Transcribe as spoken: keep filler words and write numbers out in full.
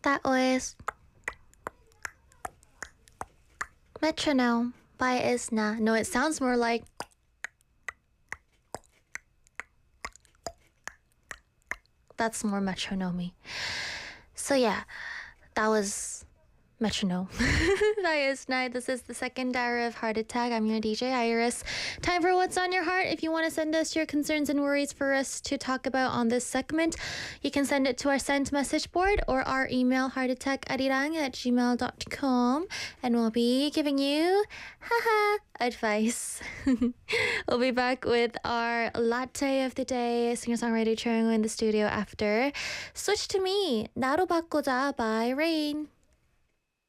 That was Metronome by Isna. No, it sounds more like that's more metronome. So yeah, that was Metronome by Isna. This is the second hour of Heart Attack. I'm your D J Iris. Time for What's on Your Heart. If you want to send us your concerns and worries for us to talk about on this segment, you can send it to our sent message board or our email heartattackarirang at gmail dot com, and we'll be giving you haha advice. We'll be back with our latte of the day, singer-songwriter Cheung in the studio after Switch to Me, 나로 바꾸자 by Rain.